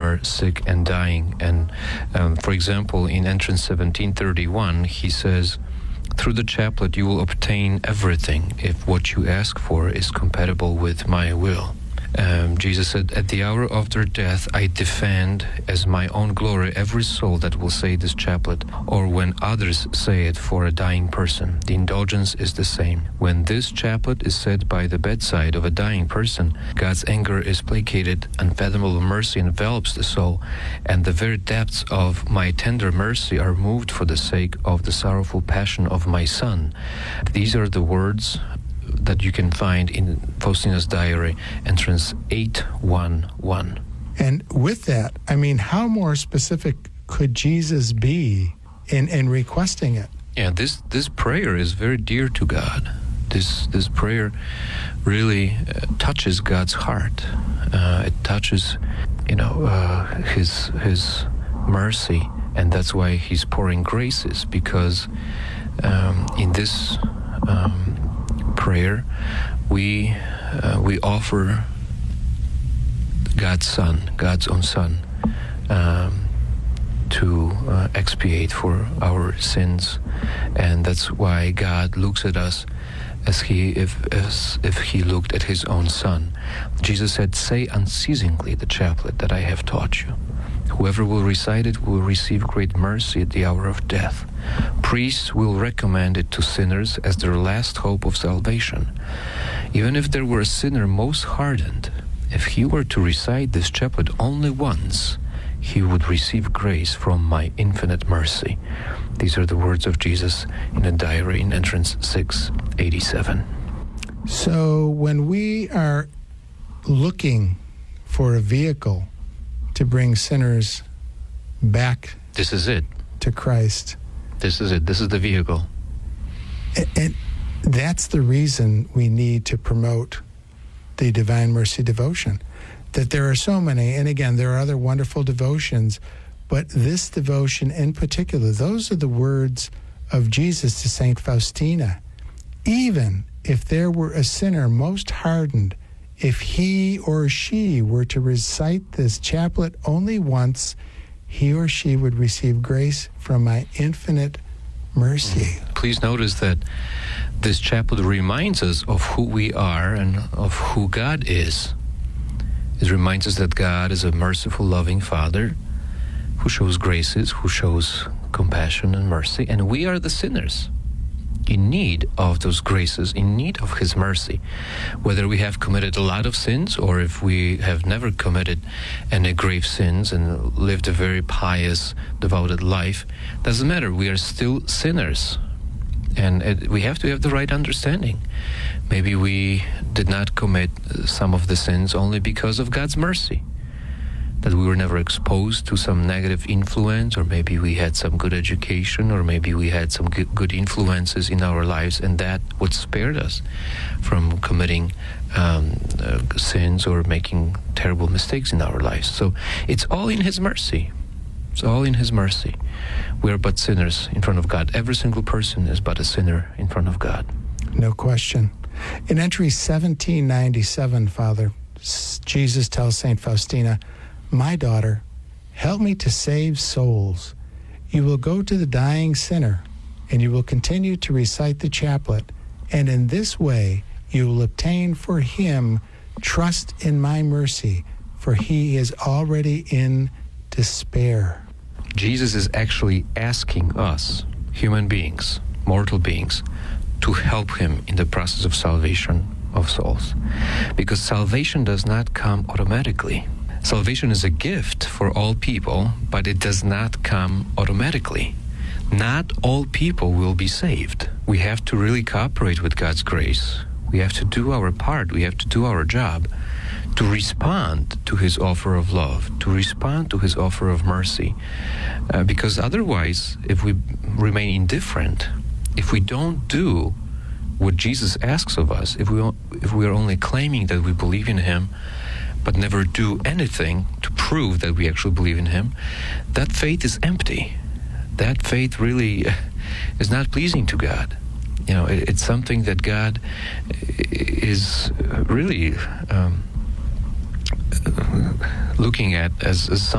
are sick and dying. And for example, in Entrance 1731, he says, "Through the chaplet you will obtain everything if what you ask for is compatible with my will." Jesus said, "At the hour of their death, I defend as my own glory every soul that will say this chaplet, or when others say it for a dying person. The indulgence is the same. When this chaplet is said by the bedside of a dying person, God's anger is placated, unfathomable mercy envelops the soul, and the very depths of my tender mercy are moved for the sake of the sorrowful passion of my Son." These are the words that you can find in Faustina's diary, Entrance 811. And with that, I mean, how more specific could Jesus be in requesting it? Yeah, this prayer is very dear to God. This prayer really touches God's heart. It touches, His mercy, and that's why He's pouring graces. Because in this prayer, we offer God's Son, God's own Son, to expiate for our sins, and that's why God looks at us as if He looked at His own Son. Jesus said, "Say unceasingly the chaplet that I have taught you. Whoever will recite it will receive great mercy at the hour of death. Priests will recommend it to sinners as their last hope of salvation. Even if there were a sinner most hardened, if he were to recite this chaplet only once, he would receive grace from my infinite mercy." These are the words of Jesus in a diary in Entrance 687. So when we are looking for a vehicle to bring sinners back, this is it, to Christ. This is it. This is the vehicle. And that's the reason we need to promote the Divine Mercy devotion. That there are so many, and again, there are other wonderful devotions, but this devotion in particular, those are the words of Jesus to Saint Faustina. Even if there were a sinner most hardened, if he or she were to recite this chaplet only once, he or she would receive grace from my infinite mercy. Please notice that this chaplet reminds us of who we are and of who God is. It reminds us that God is a merciful, loving Father who shows graces, who shows compassion and mercy, and we are the sinners in need of those graces, in need of His mercy. Whether we have committed a lot of sins or if we have never committed any grave sins and lived a very pious, devoted life, doesn't matter. We are still sinners. And we have to have the right understanding. Maybe we did not commit some of the sins only because of God's mercy, that we were never exposed to some negative influence, or maybe we had some good education, or maybe we had some good influences in our lives, and that what spared us from committing sins or making terrible mistakes in our lives. So it's all in His mercy. It's all in His mercy. We are but sinners in front of God. Every single person is but a sinner in front of God. No question. In entry 1797, Father, Jesus tells St. Faustina, "My daughter, help me to save souls. You will go to the dying sinner, and you will continue to recite the chaplet, and in this way you will obtain for him trust in my mercy, for he is already in despair." Jesus is actually asking us, human beings, mortal beings, to help Him in the process of salvation of souls. Because salvation does not come automatically. Salvation is a gift for all people, but it does not come automatically. Not all people will be saved. We have to really cooperate with God's grace. We have to do our part. We have to do our job to respond to His offer of love, to respond to His offer of mercy. Because otherwise, if we remain indifferent, if we don't do what Jesus asks of us, if we are only claiming that we believe in Him, but never do anything to prove that we actually believe in Him, that faith is empty. That faith really is not pleasing to God. It's something that God is really looking at as